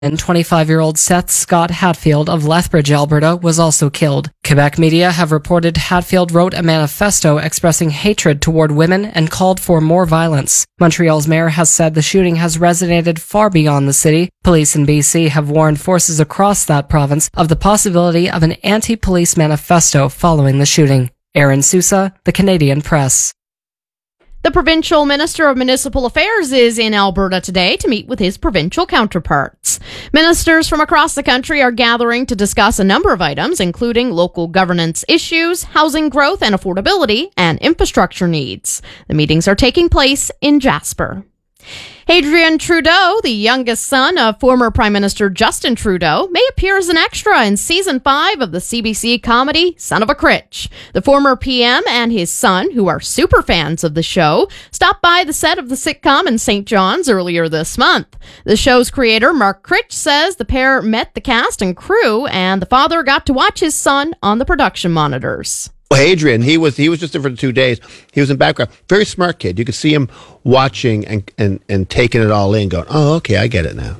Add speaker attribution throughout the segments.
Speaker 1: And 25-year-old Seth Scott Hatfield of Lethbridge, Alberta, was also killed. Quebec media have reported Hatfield wrote a manifesto expressing hatred toward women and called for more violence. Montreal's mayor has said the shooting has resonated far beyond the city. Police in BC have warned forces across that province of the possibility of an anti-police manifesto following the shooting. Aaron Sousa, The Canadian Press.
Speaker 2: The Provincial Minister of Municipal Affairs is in Alberta today to meet with his provincial counterparts. Ministers from across the country are gathering to discuss a number of items, including local governance issues, housing growth and affordability, and infrastructure needs. The meetings are taking place in Jasper. Hadrien Trudeau, the youngest son of former Prime Minister Justin Trudeau, may appear as an extra in Season 5 of the CBC comedy Son of a Critch. The former PM and his son, who are super fans of the show, stopped by the set of the sitcom in St. John's earlier this month. The show's creator, Mark Critch, says the pair met the cast and crew, and the father got to watch his son on the production monitors.
Speaker 3: Hadrien, he was just there for 2 days. He was in background. Very smart kid. You could see him watching and taking it all in, going, oh, okay, I get it now.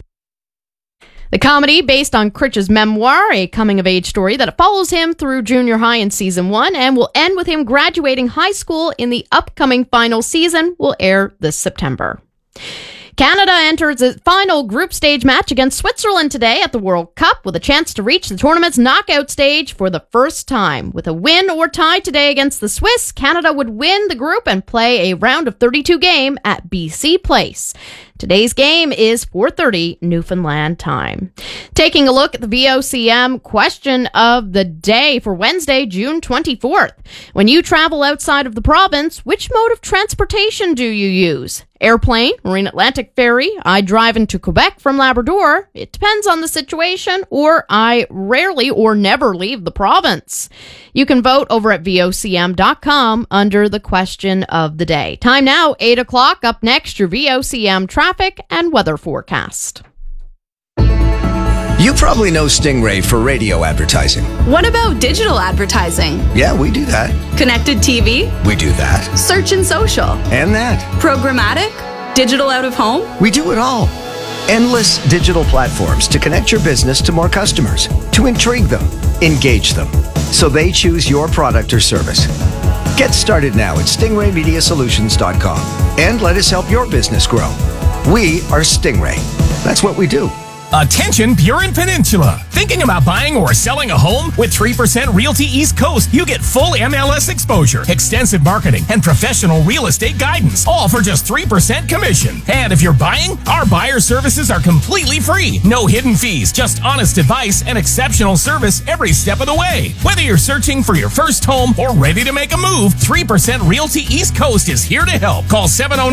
Speaker 2: The comedy, based on Critch's memoir, a coming-of-age story that follows him through junior high in Season 1 and will end with him graduating high school in the upcoming final season, will air this September. Canada enters its final group stage match against Switzerland today at the World Cup with a chance to reach the tournament's knockout stage for the first time. With a win or tie today against the Swiss, Canada would win the group and play a round of 32 game at BC Place. Today's game is 4:30 Newfoundland time. Taking a look at the VOCM question of the day for Wednesday, June 24th. When you travel outside of the province, which mode of transportation do you use? Airplane, Marine Atlantic Ferry, I drive into Quebec from Labrador. It depends on the situation, or I rarely or never leave the province. You can vote over at VOCM.com under the question of the day. Time now, 8 o'clock. Up next, your VOCM traffic and weather forecast.
Speaker 4: You probably know Stingray for radio advertising.
Speaker 5: What about digital advertising?
Speaker 4: Yeah, we do that.
Speaker 5: Connected TV?
Speaker 4: We do that.
Speaker 5: Search and social?
Speaker 4: And that.
Speaker 5: Programmatic? Digital out of home?
Speaker 4: We do it all. Endless digital platforms to connect your business to more customers, to intrigue them, engage them, so they choose your product or service. Get started now at stingraymediasolutions.com and let us help your business grow. We are Stingray. That's what we do.
Speaker 6: Attention Burin Peninsula. Thinking about buying or selling a home? With 3% Realty East Coast, you get full MLS exposure, extensive marketing, and professional real estate guidance, all for just 3% commission. And if you're buying, our buyer services are completely free. No hidden fees, just honest advice and exceptional service every step of the way. Whether you're searching for your first home or ready to make a move, 3% Realty East Coast is here to help. Call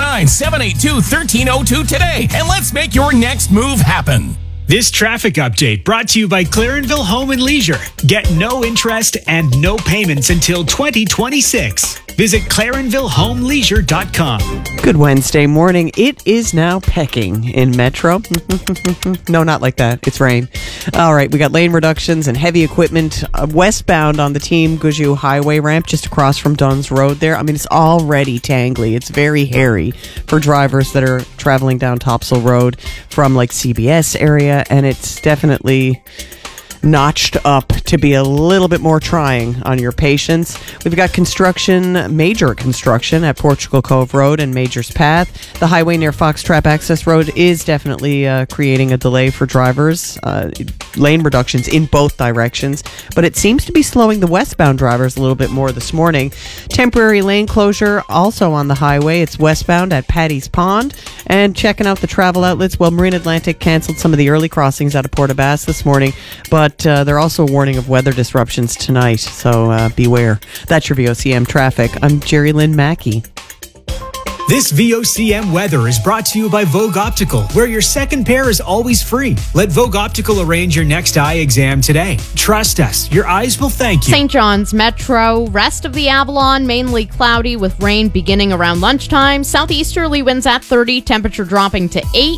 Speaker 6: 709-782-1302 today, and let's make your next move happen.
Speaker 7: This traffic update brought to you by Clarenville Home and Leisure. Get no interest and no payments until 2026. Visit ClarenvilleHomeLeisure.com.
Speaker 8: Good Wednesday morning. It is now pecking in Metro. No, not like that. It's rain. All right, we got lane reductions and heavy equipment westbound on the Team Guju Highway ramp just across from Dunn's Road there. I mean, it's already tangly. It's very hairy for drivers that are traveling down Topsail Road from like CBS area, and it's definitely notched up to be a little bit more trying on your patience. We've got major construction at Portugal Cove Road and Majors Path. The highway near Foxtrap Access Road is definitely creating a delay for drivers. Lane reductions in both directions, but it seems to be slowing the westbound drivers a little bit more this morning. Temporary lane closure also on the highway. It's westbound at Paddy's Pond. And checking out the travel outlets, well, Marine Atlantic canceled some of the early crossings out of Port aux Basques this morning, but they're also warning of weather disruptions tonight, so beware. That's your VOCM traffic. I'm Jerry Lynn Mackey.
Speaker 7: This VOCM weather is brought to you by Vogue Optical, where your second pair is always free. Let Vogue Optical arrange your next eye exam today. Trust us, your eyes will thank you.
Speaker 2: St. John's Metro, rest of the Avalon, mainly cloudy with rain beginning around lunchtime. Southeasterly winds at 30, temperature dropping to 8.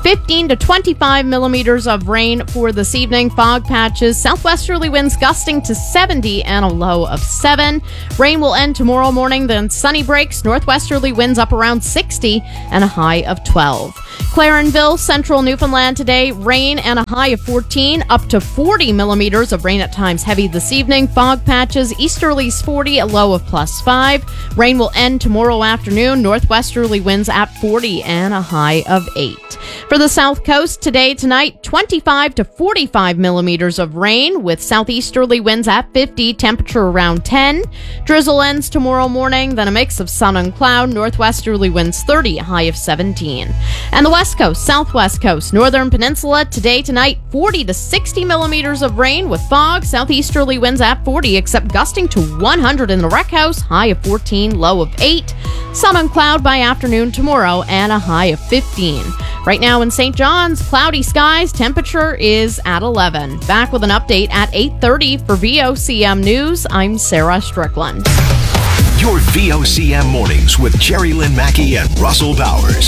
Speaker 2: 15 to 25 millimeters of rain for this evening. Fog patches, southwesterly winds gusting to 70 and a low of 7. Rain will end tomorrow morning, then sunny breaks, northwesterly winds up around 60 and a high of 12. Clarenville, central Newfoundland today, rain and a high of 14, up to 40 millimeters of rain at times heavy this evening. Fog patches, easterlies 40, a low of +5. Rain will end tomorrow afternoon, northwesterly winds at 40 and a high of 8. For the south coast today, tonight, 25 to 45 millimeters of rain with southeasterly winds at 50, temperature around 10. Drizzle ends tomorrow morning, then a mix of sun and cloud, northwesterly winds 30, a high of 17. And the west coast, southwest coast, northern peninsula, today, tonight, 40 to 60 millimeters of rain with fog, southeasterly winds at 40, except gusting to 100 in the Wreck House, high of 14, low of 8. Sun and cloud by afternoon tomorrow and a high of 15. Right now in St. John's, cloudy skies, temperature is at 11. Back with an update at 8:30 for VOCM News. I'm Sarah Strickland.
Speaker 9: Your VOCM mornings with Jerry Lynn Mackey and Russell Bowers.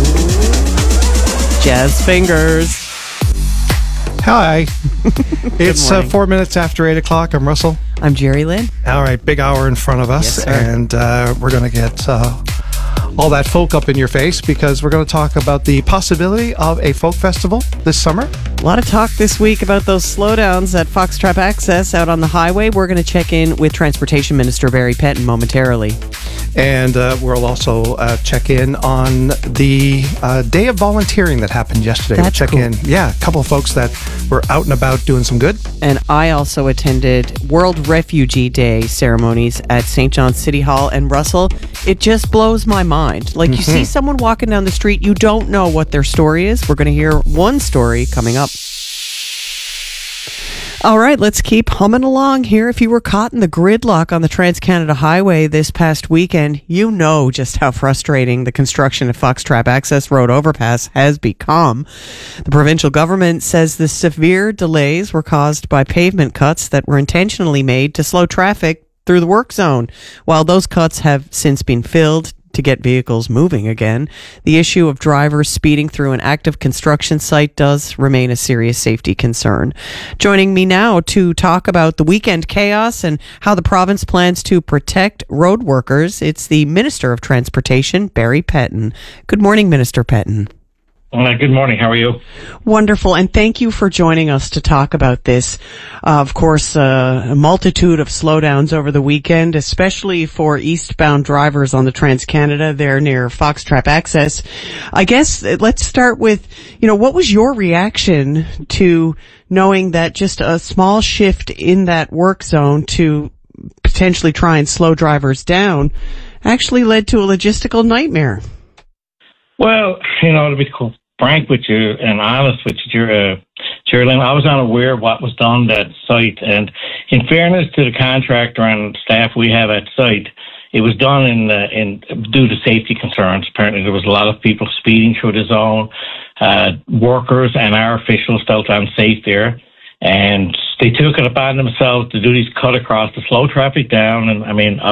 Speaker 8: Jazz fingers.
Speaker 10: Hi. It's 4 minutes after 8 o'clock. I'm Russell.
Speaker 8: I'm Jerry Lynn.
Speaker 10: All right, big hour in front of us.
Speaker 8: Yes, sir.
Speaker 10: And we're going to get all that folk up in your face because we're going to talk about the possibility of a folk festival this summer.
Speaker 8: A lot of talk this week about those slowdowns at Foxtrap Access out on the highway. We're going to check in with Transportation Minister Barry Pettin momentarily.
Speaker 10: And we'll also check in on the day of volunteering that happened yesterday.
Speaker 8: That's
Speaker 10: we'll check
Speaker 8: cool.
Speaker 10: in. Yeah, a couple of folks that were out and about doing some good.
Speaker 8: And I also attended World Refugee Day ceremonies at St. John's City Hall. And Russell, it just blows my mind. Like, you see someone walking down the street, you don't know what their story is. We're going to hear one story coming up. All right, let's keep humming along here. If you were caught in the gridlock on the Trans-Canada Highway this past weekend, you know just how frustrating the construction of Foxtrap Access Road overpass has become. The provincial government says the severe delays were caused by pavement cuts that were intentionally made to slow traffic through the work zone. While those cuts have since been filled to get vehicles moving again, the issue of drivers speeding through an active construction site does remain a serious safety concern. Joining me now to talk about the weekend chaos and how the province plans to protect road workers, it's the Minister of Transportation, Barry Pettin. Good morning, Minister Pettin.
Speaker 11: Good morning. How are you?
Speaker 8: Wonderful. And thank you for joining us to talk about this. Of course, a multitude of slowdowns over the weekend, especially for eastbound drivers on the Trans-Canada there near Foxtrap Access. I guess let's start with, what was your reaction to knowing that just a small shift in that work zone to potentially try and slow drivers down actually led to a logistical nightmare?
Speaker 11: Well, to be frank with you and honest with you, Jerry Lynn, I was unaware of what was done at site. And in fairness to the contractor and staff we have at site, it was done due to safety concerns. Apparently there was a lot of people speeding through the zone. Workers and our officials felt unsafe there. And they took it upon themselves to do these cut across to slow traffic down. And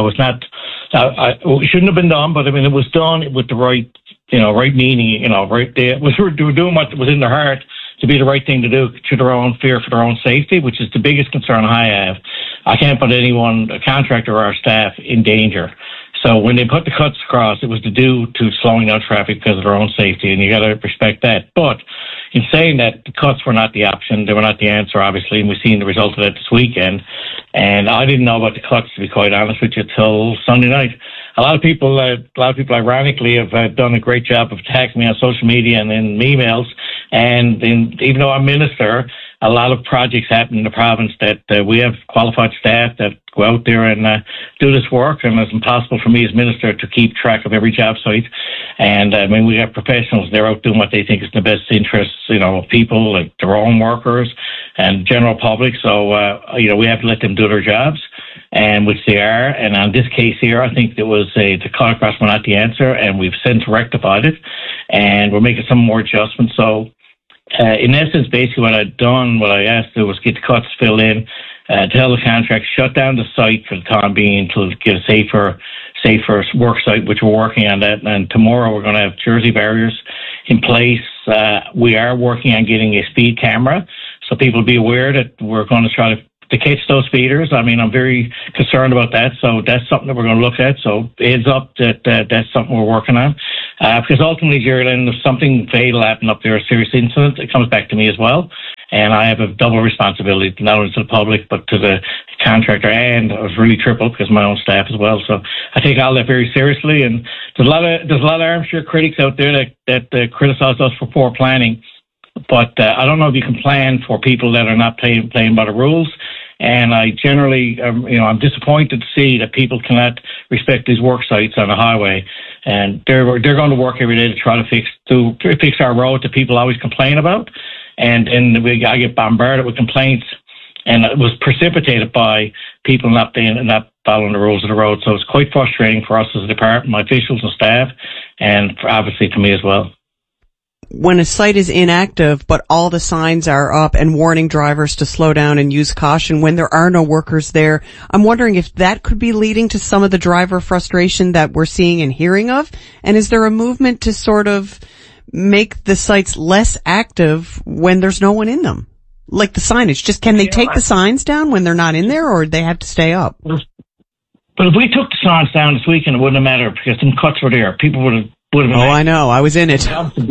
Speaker 11: it shouldn't have been done, but it was done with the right meaning, right there. They were doing what was in their heart to be the right thing to do to their own fear for their own safety, which is the biggest concern I have. I can't put anyone, a contractor or our staff, in danger. So when they put the cuts across, it was to slowing down traffic because of their own safety, and you got to respect that. But in saying that, the cuts were not the option. They were not the answer, obviously, and we've seen the result of that this weekend. And I didn't know about the cuts, to be quite honest with you, till Sunday night. A lot of people, ironically, have done a great job of attacking me on social media and in emails. And even though I'm minister, a lot of projects happen in the province that we have qualified staff that go out there and do this work, and it's impossible for me as minister to keep track of every job site. And we have professionals, they're out doing what they think is in the best interests, of people, like their own workers and general public. So, we have to let them do their jobs, and which they are. And on this case here, I think there was the cut across were not the answer, and we've since rectified it, and we're making some more adjustments. So, in essence, basically what I asked to do was get the cuts filled in, tell the contract, shut down the site for the time being to get a safer work site, which we're working on that. And tomorrow we're going to have jersey barriers in place we are working on getting a speed camera, so people be aware that we're going to try to catch those speeders. I mean, I'm very concerned about that, so that's something that we're going to look at. So heads up that that's something we're working on. Because ultimately, Jerry Lynn, if something fatal happened up there, a serious incident, it comes back to me as well. And I have a double responsibility, not only to the public, but to the contractor, and it was really triple because my own staff as well. So I take all that very seriously. And there's a lot of armchair critics out there that criticize us for poor planning. But I don't know if you can plan for people that are not playing by the rules. And I generally, I'm disappointed to see that people cannot respect these work sites on the highway. And they're going to work every day to try to fix our road that people always complain about. And I get bombarded with complaints, and it was precipitated by people not following the rules of the road. So it's quite frustrating for us as a department, my officials and staff, and obviously to me as well.
Speaker 8: When a site is inactive, but all the signs are up and warning drivers to slow down and use caution when there are no workers there, I'm wondering if that could be leading to some of the driver frustration that we're seeing and hearing of. And is there a movement to sort of make the sites less active when there's no one in them? Like the signage, just can they take the signs down when they're not in there, or they have to stay up?
Speaker 11: But if we took the signs down this weekend, it wouldn't have mattered because them cuts were there. People would have been.
Speaker 8: Oh, I know. I was in it.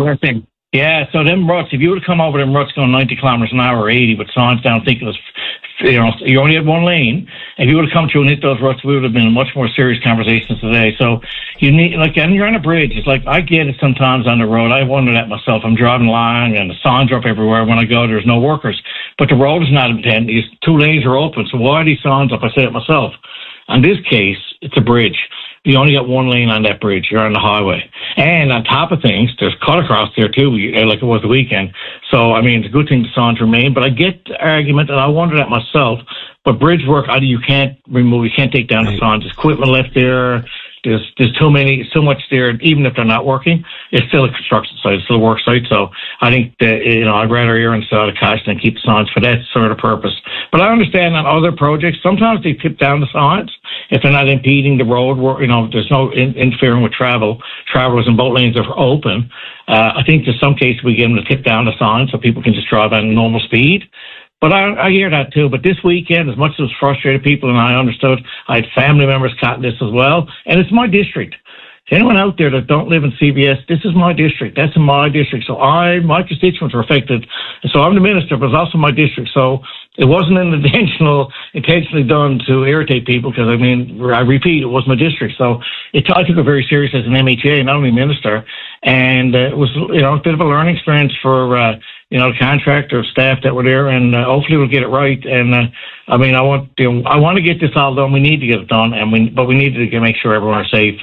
Speaker 11: Yeah, so them ruts, if you would have come over them ruts going 90 kilometers an hour or 80 with signs down thinking it was, you only had one lane, if you would have come through and hit those ruts, we would have been in much more serious conversations today. So you need, and you're on a bridge. It's like, I get it sometimes on the road. I wonder that myself. I'm driving along and the signs are up everywhere. When I go, there's no workers. But the road is not intended. These two lanes are open. So why are these signs up? I said it myself. In this case, it's a bridge. You only got one lane on that bridge. You're on the highway. And on top of things, there's cut across there too, like it was the weekend. So, I mean, it's a good thing the signs remain. But I get the argument, and I wonder that myself. But bridge work, you can't take down the signs. There's equipment left there. There's so much there, even if they're not working. It's still a construction site. It's still a work site. So I think that, I'd rather err on the side of caution and keep the signs for that sort of purpose. But I understand on other projects, sometimes they tip down the signs if they're not impeding the road. There's no interfering with travel. Travelers and boat lanes are open. I think in some cases we get them to tip down the signs so people can just drive at normal speed. But I hear that too. But this weekend, as much as it was frustrated people, and I understood, I had family members caught this as well. And it's my district. Anyone out there that don't live in CBS, this is my district. That's in my district. So my constituents were affected. And so I'm the minister, but it's also my district. So it wasn't intentionally done to irritate people because, I repeat, it was my district. So I took it very serious as an MHA, not only minister. And it was, a bit of a learning experience for, the contractor, staff that were there, and hopefully we'll get it right. And I want to get this all done. We need to get it done, but we need to make sure everyone is safe,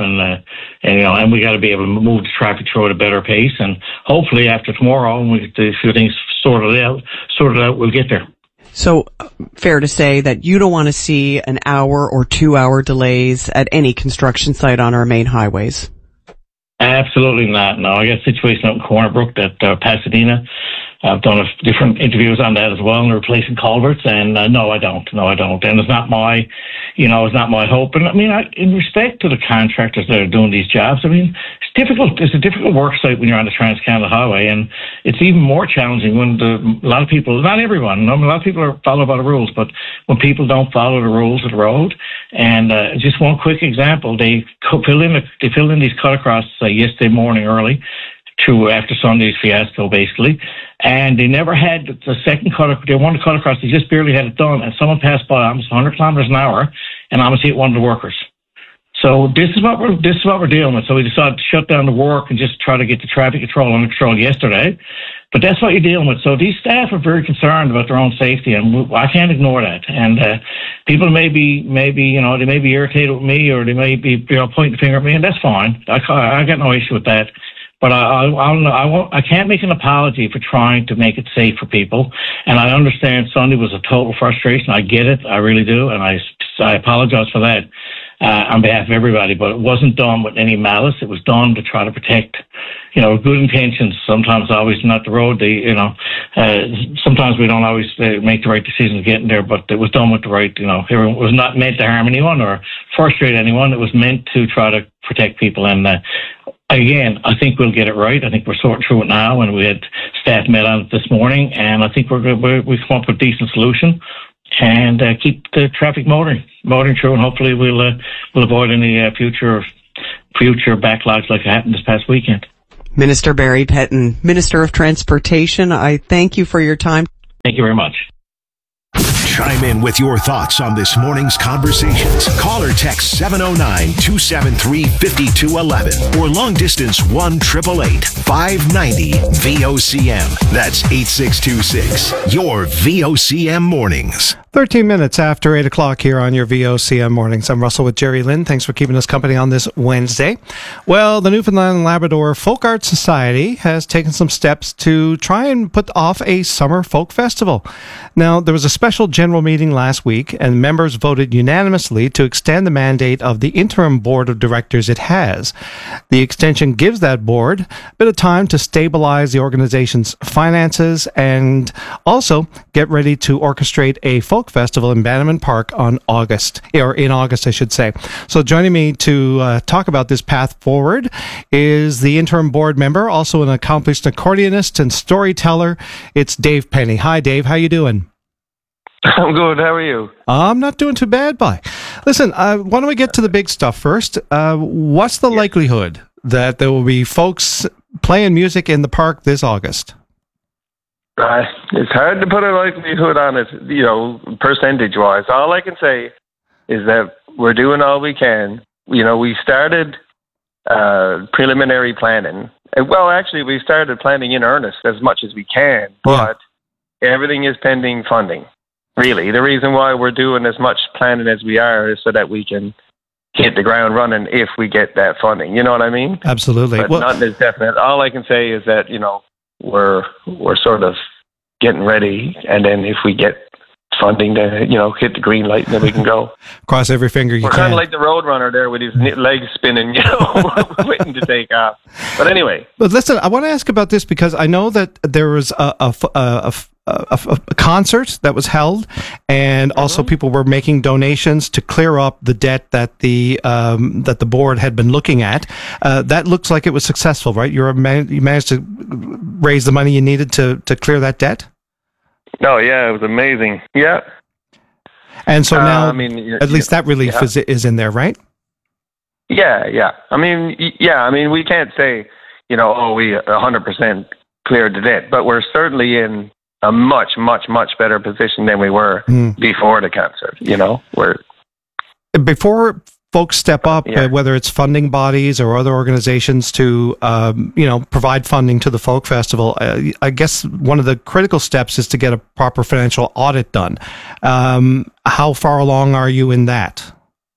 Speaker 11: and we got to be able to move the traffic through at a better pace. And hopefully after tomorrow, when we get a few things sorted out, we'll get there.
Speaker 8: So fair to say that you don't want to see an hour or 2 hour delays at any construction site on our main highways?
Speaker 11: Absolutely not. No, I got a situation out in Corner Brook that Pasadena. I've done different interviews on that as well, and replacing culverts. And no, I don't. And it's not my, it's not my hope. And in respect to the contractors that are doing these jobs, it's difficult. It's a difficult work site when you're on the Trans-Canada Highway, and it's even more challenging when a lot of people, not everyone, a lot of people are followed by the rules, but when people don't follow the rules of the road. And just one quick example, they fill in these cut across yesterday morning early, after Sunday's fiasco, basically. And they never had the second cut. They wanted to cut across. They just barely had it done. And someone passed by almost 100 kilometers an hour and almost hit one of the workers. So this is what we're dealing with. So we decided to shut down the work and just try to get the traffic control under control yesterday. But that's what you're dealing with. So these staff are very concerned about their own safety, and I can't ignore that. And people may be irritated with me, or they may be pointing the finger at me, and that's fine. I got no issue with that. But I can't make an apology for trying to make it safe for people. And I understand Sunday was a total frustration. I get it. I really do. And I apologize for that on behalf of everybody. But it wasn't done with any malice. It was done to try to protect, good intentions. Sometimes always not the road. Sometimes we don't always make the right decisions getting there, but it was done with the right, it was not meant to harm anyone or frustrate anyone. It was meant to try to protect people. And again, I think we'll get it right. I think we're sorting through it now, and we had staff met on it this morning, and I think we've come up with a decent solution and keep the traffic motoring through, and hopefully we'll avoid any future backlogs like happened this past weekend.
Speaker 8: Minister Barry Petton, Minister of Transportation, I thank you for your time.
Speaker 11: Thank you very much.
Speaker 9: Chime in with your thoughts on this morning's conversations. Call or text 709-273-5211 or long distance 1-888-590-VOCM. That's 8626. Your VOCM mornings.
Speaker 10: 13 minutes after 8 o'clock here on your VOCM mornings. I'm Russell with Jerry Lynn. Thanks for keeping us company on this Wednesday. Well, the Newfoundland and Labrador Folk Art Society has taken some steps to try and put off a summer folk festival. Now, there was a special general meeting last week, and members voted unanimously to extend the mandate of the interim board of directors it has. The extension gives that board a bit of time to stabilize the organization's finances and also get ready to orchestrate a folk festival in Bannerman Park in August, I should say. So joining me to talk about this path forward is the interim board member, also an accomplished accordionist and storyteller. It's Dave Penny. Hi, Dave. How you doing?
Speaker 12: I'm good. How are you?
Speaker 10: I'm not doing too bad, bye. Listen, why don't we get to the big stuff first? What's the likelihood that there will be folks playing music in the park this August?
Speaker 12: It's hard to put a likelihood on it, percentage-wise. All I can say is that we're doing all we can. We started preliminary planning. Well, actually, we started planning in earnest as much as we can, but everything is pending funding. Really, the reason why we're doing as much planning as we are is so that we can hit the ground running if we get that funding. You know what I mean?
Speaker 10: Absolutely.
Speaker 12: But nothing is definite. All I can say is that, we're sort of getting ready, and then if we get funding to, hit the green light, and then we can go.
Speaker 10: Cross every finger you can.
Speaker 12: We're kind of like the road runner there with his legs spinning, waiting to take off. But anyway.
Speaker 10: But listen, I want to ask about this because I know that there was a concert that was held, and also people were making donations to clear up the debt that the board had been looking at. That looks like it was successful, right? You managed to raise the money you needed to clear that debt?
Speaker 12: Oh, yeah, it was amazing. Yeah.
Speaker 10: And so now, at least that relief is in there, right?
Speaker 12: Yeah. We can't say, we 100% cleared the debt, but we're certainly in a much, much, much better position than we were before the concert.
Speaker 10: Before folks step up, whether it's funding bodies or other organizations to, provide funding to the folk festival, I guess one of the critical steps is to get a proper financial audit done. How far along are you in that?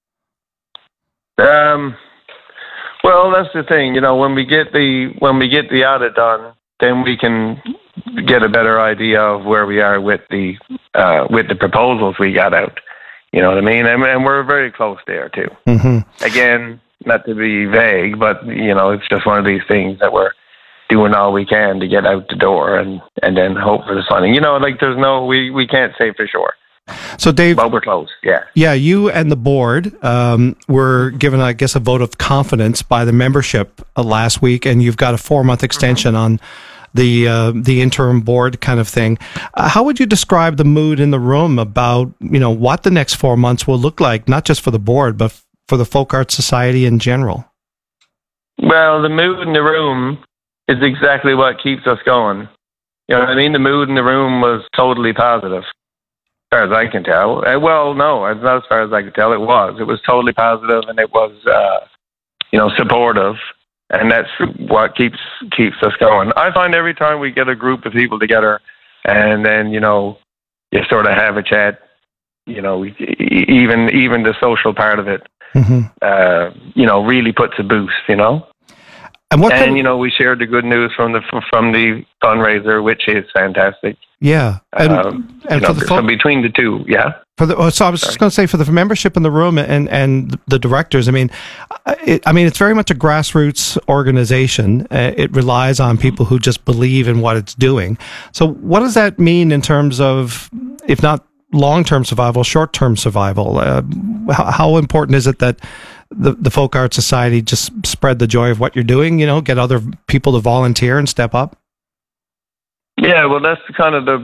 Speaker 12: Well, that's the thing. When we get the audit done, then we can get a better idea of where we are with the proposals we got out. You know what I mean? And we're very close there too. Mm-hmm. Again, not to be vague, but it's just one of these things that we're doing all we can to get out the door and then hope for the funding. There's we can't say for sure.
Speaker 10: So Dave,
Speaker 12: but we're close. Yeah.
Speaker 10: Yeah, you and the board were given, I guess, a vote of confidence by the membership last week, and you've got a 4-month extension on the interim board kind of thing. How would you describe the mood in the room about what the next 4 months will look like, not just for the board but for the Folk Art Society in general?
Speaker 12: Well, the mood in the room is exactly what keeps us going. You know what I mean? The mood in the room was totally positive, as far as I can tell. Well, no, it's not as far as I can tell. It was totally positive, and it was supportive. And that's what keeps us going. I find every time we get a group of people together, and then you sort of have a chat, even the social part of it, really puts a boost, And we shared the good news from the fundraiser, which is fantastic.
Speaker 10: Yeah,
Speaker 12: so between the two, yeah.
Speaker 10: So I was just going to say, for the membership in the room and the directors, it's very much a grassroots organization. It relies on people who just believe in what it's doing. So what does that mean in terms of, if not long-term survival, short-term survival? How important is it that the Folk Arts Society just spread the joy of what you're doing, get other people to volunteer and step up?
Speaker 12: Yeah, well, that's kind of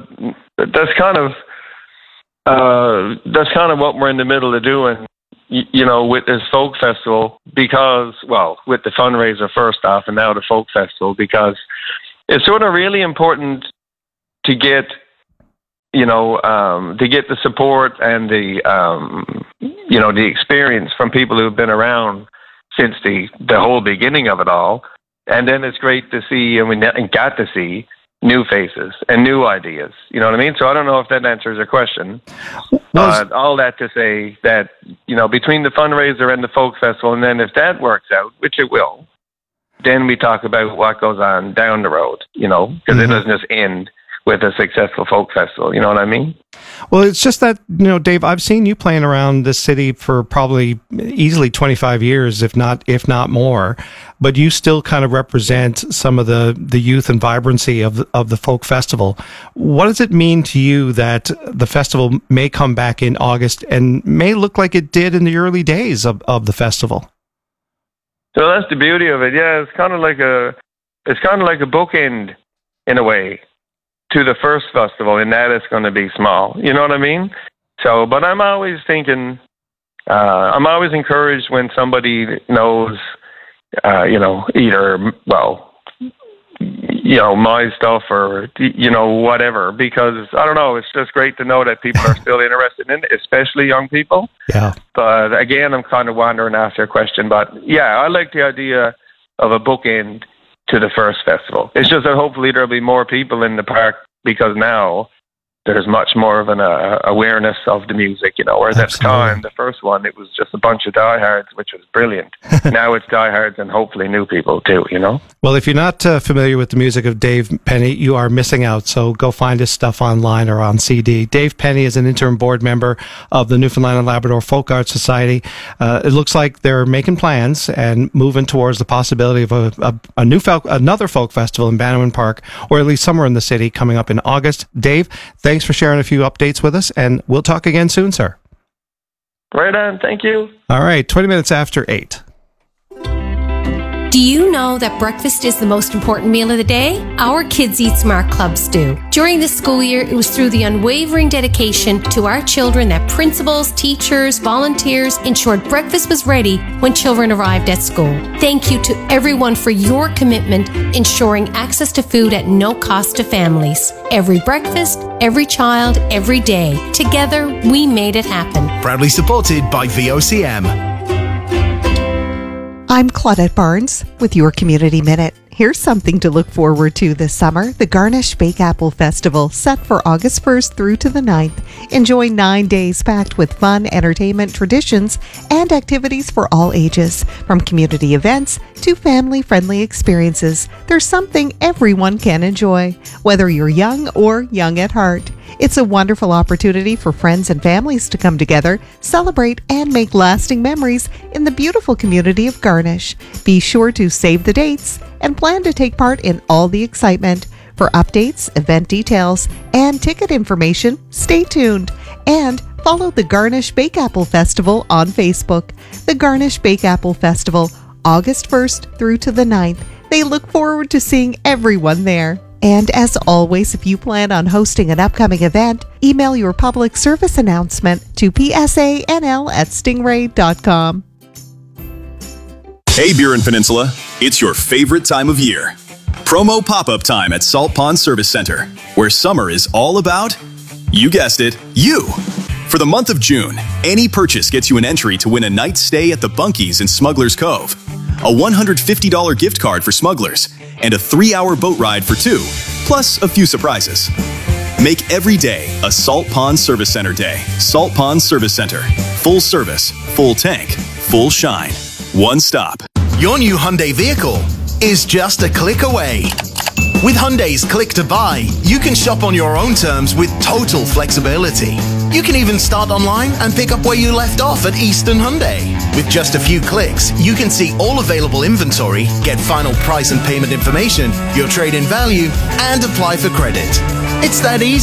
Speaker 12: what we're in the middle of doing, with this folk festival, because, with the fundraiser first off, and now the folk festival, because it's sort of really important to get, the support and the experience from people who've been around since the whole beginning of it all. And then it's great to see, and got to see, new faces and new ideas. You know what I mean? So I don't know if that answers your question. All that to say that, between the fundraiser and the folk festival, and then if that works out, which it will, then we talk about what goes on down the road, because it doesn't just end with a successful folk festival. You know what I mean?
Speaker 10: Well, it's just that, Dave, I've seen you playing around this city for probably easily 25 years, if not more, but you still kind of represent some of the youth and vibrancy of the folk festival. What does it mean to you that the festival may come back in August and may look like it did in the early days of the festival?
Speaker 12: So that's the beauty of it. Yeah, it's kind of like a bookend in a way to the first festival, in that it's going to be small. You know what I mean? So, but I'm always thinking, I'm always encouraged when somebody knows, either, my stuff or, whatever, because I don't know, it's just great to know that people are still interested in it, especially young people.
Speaker 10: Yeah.
Speaker 12: But again, I'm kind of wandering after a question, but yeah, I like the idea of a bookend to the first festival. It's just that hopefully there'll be more people in the park, because now there's much more of an awareness of the music, whereas at the time, the first one, it was just a bunch of diehards, which was brilliant. Now it's diehards and hopefully new people too,
Speaker 10: Well, if you're not familiar with the music of Dave Penny, you are missing out, so go find his stuff online or on CD. Dave Penny is an interim board member of the Newfoundland and Labrador Folk Arts Society. It looks like they're making plans and moving towards the possibility of another folk festival in Bannerman Park, or at least somewhere in the city, coming up in August. Dave, thanks for sharing a few updates with us, and we'll talk again soon, sir.
Speaker 12: Right on. Thank you.
Speaker 10: All right, 20 minutes after 8.
Speaker 13: Do you know that breakfast is the most important meal of the day? Our Kids Eat Smart clubs do. During this school year, it was through the unwavering dedication to our children that principals, teachers, volunteers ensured breakfast was ready when children arrived at school. Thank you to everyone for your commitment ensuring access to food at no cost to families. Every breakfast, every child, every day. Together, we made it happen.
Speaker 9: Proudly supported by VOCM.
Speaker 14: I'm Claudette Barnes with your Community Minute. Here's something to look forward to this summer. The Garnish Bake Apple Festival, set for August 1st through to the 9th. Enjoy 9 days packed with fun, entertainment, traditions, and activities for all ages. From community events to family-friendly experiences, there's something everyone can enjoy, whether you're young or young at heart. It's a wonderful opportunity for friends and families to come together, celebrate, and make lasting memories in the beautiful community of Garnish. Be sure to save the dates and plan to take part in all the excitement. For updates, event details, and ticket information, stay tuned and follow the Garnish Bake Apple Festival on Facebook. The Garnish Bake Apple Festival, August 1st through to the 9th. They look forward to seeing everyone there. And as always, if you plan on hosting an upcoming event, email your public service announcement to psanl@stingray.com.
Speaker 15: Hey, Burin Peninsula, it's your favorite time of year. Promo pop-up time at Salt Pond Service Center, where summer is all about, you guessed it, you. For the month of June, any purchase gets you an entry to win a night's stay at the Bunkies in Smuggler's Cove, a $150 gift card for Smugglers, and a 3-hour boat ride for 2, plus a few surprises. Make every day a Salt Pond Service Center day. Salt Pond Service Center. Full service, full tank, full shine. One stop.
Speaker 16: Your new Hyundai vehicle is just a click away. With Hyundai's Click to Buy, you can shop on your own terms with total flexibility. You can even start online and pick up where you left off at Eastern Hyundai. With just a few clicks, you can see all available inventory, get final price and payment information, your trade-in value, and apply for credit. It's that easy.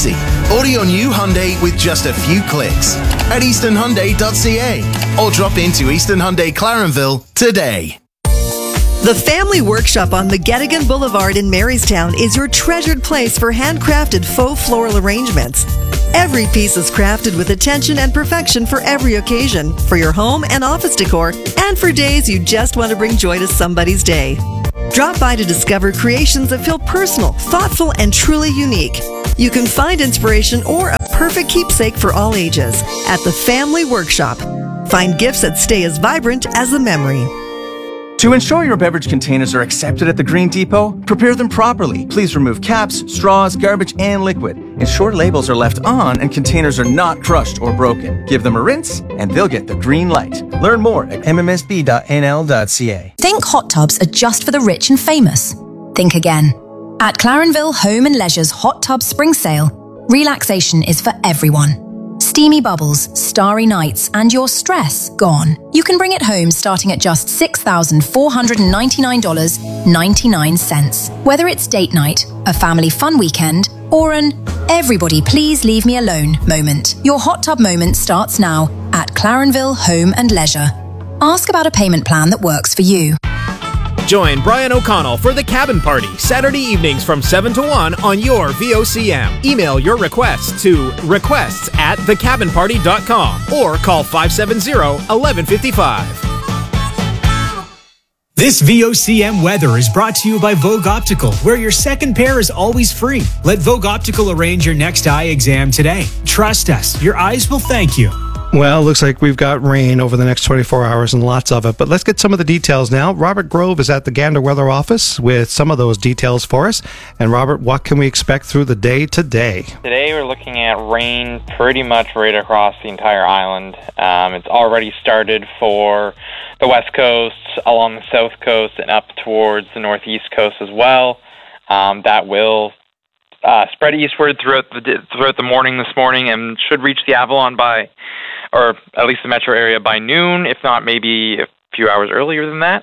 Speaker 16: Audio new Hyundai with just a few clicks at easternhyundai.ca or drop into Eastern Hyundai Clarenville today.
Speaker 17: The Family Workshop on McGettigan Boulevard in Marystown is your treasured place for handcrafted faux floral arrangements. Every piece is crafted with attention and perfection for every occasion, for your home and office decor, and for days you just want to bring joy to somebody's day. Drop by to discover creations that feel personal, thoughtful, and truly unique. You can find inspiration or a perfect keepsake for all ages at the Family Workshop. Find gifts that stay as vibrant as the memory.
Speaker 18: To ensure your beverage containers are accepted at the Green Depot, prepare them properly. Please remove caps, straws, garbage, and liquid. Ensure labels are left on and containers are not crushed or broken. Give them a rinse and they'll get the green light. Learn more at mmsb.nl.ca.
Speaker 19: Think hot tubs are just for the rich and famous. Think again. At Clarenville Home and Leisure's Hot Tub Spring Sale, relaxation is for everyone. Steamy bubbles, starry nights, and your stress gone. You can bring it home starting at just $6,499.99. Whether it's date night, a family fun weekend, or an everybody please leave me alone moment, your hot tub moment starts now at Clarenville Home and Leisure. Ask about a payment plan that works for you.
Speaker 20: Join Brian O'Connell for The Cabin Party, Saturday evenings from 7 to 1 on your VOCM. Email your requests to requests@thecabinparty.com or call 570-1155.
Speaker 7: This VOCM weather is brought to you by Vogue Optical, where your second pair is always free. Let Vogue Optical arrange your next eye exam today. Trust us, your eyes will thank you.
Speaker 10: Well, looks like we've got rain over the next 24 hours and lots of it. But let's get some of the details now. Robert Grove is at the Gander Weather Office with some of those details for us. And Robert, what can we expect through the day today?
Speaker 21: Today we're looking at rain pretty much right across the entire island. It's already started for the west coast, along the south coast, and up towards the northeast coast as well. That will spread eastward throughout the morning this morning and should reach the Avalon by, or at least the metro area by noon, if not maybe a few hours earlier than that.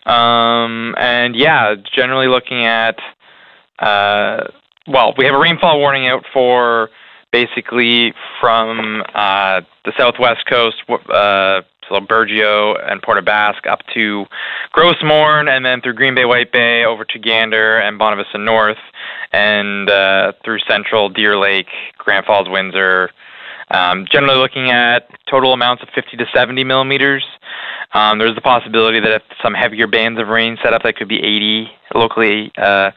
Speaker 21: And yeah, generally looking at, we have a rainfall warning out for basically from the southwest coast, so Burgeo and Port aux Basques up to Gros Morne, and then through Green Bay, White Bay, over to Gander and Bonavista North, and through central Deer Lake, Grand Falls, Windsor. Generally looking at total amounts of 50 to 70 millimeters. There's the possibility that if some heavier bands of rain set up, that could be 80 locally.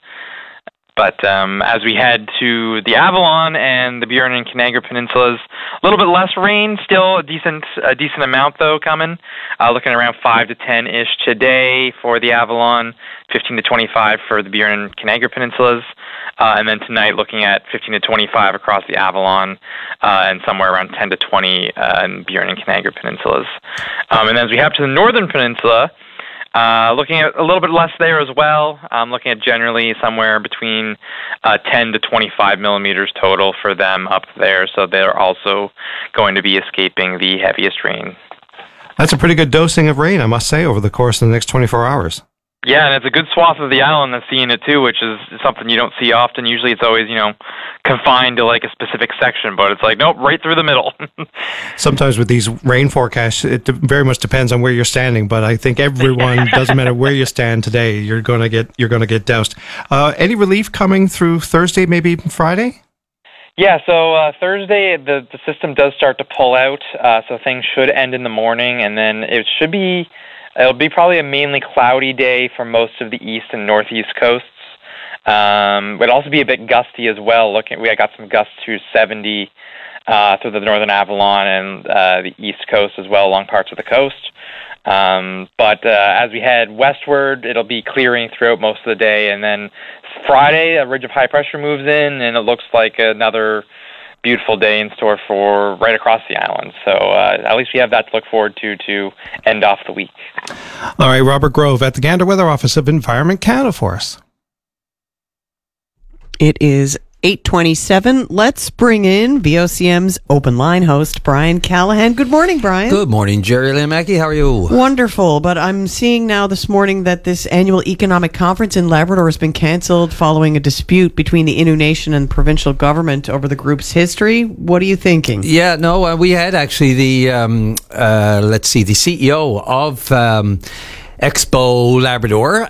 Speaker 21: But as we head to the Avalon and the Burin and Canagra Peninsulas, a little bit less rain, still a decent amount though coming. Looking around 5 to 10-ish today for the Avalon, 15 to 25 for the Burin and Canagra Peninsulas, and then tonight looking at 15 to 25 across the Avalon, and somewhere around 10 to 20 in Burin and Canagra Peninsulas. And as we head to the Northern Peninsula, looking at a little bit less there as well. Looking at generally somewhere between 10 to 25 millimeters total for them up there. So they're also going to be escaping the heaviest rain.
Speaker 10: That's a pretty good dosing of rain, I must say, over the course of the next 24 hours.
Speaker 21: Yeah, and it's a good swath of the island that's seeing it too, which is something you don't see often. Usually it's always, confined to like a specific section, but it's like, nope, right through the middle.
Speaker 10: Sometimes with these rain forecasts, it very much depends on where you're standing, but I think everyone, doesn't matter where you stand today, you're going to get doused. Any relief coming through Thursday, maybe even Friday?
Speaker 21: Yeah, so Thursday the system does start to pull out, so things should end in the morning, and then it'll be probably a mainly cloudy day for most of the east and northeast coasts. It'll also be a bit gusty as well. We got some gusts to 70 through the northern Avalon and the east coast as well, along parts of the coast. But as we head westward, it'll be clearing throughout most of the day, and then Friday, a ridge of high pressure moves in, and it looks like another beautiful day in store for right across the island. So at least we have that to look forward to end off the week.
Speaker 10: All right, Robert Grove at the Gander Weather Office of Environment Canada for us.
Speaker 8: It is 8:27. Let's bring in VOCM's Open Line host, Brian Callahan. Good morning, Brian.
Speaker 1: Good morning, Jerry Lynn Mackey. How are you?
Speaker 8: Wonderful, but I'm seeing now this morning that this annual economic conference in Labrador has been canceled following a dispute between the Innu Nation and provincial government over the group's history. What are you thinking?
Speaker 1: Yeah, no, we had actually the CEO of Expo Labrador,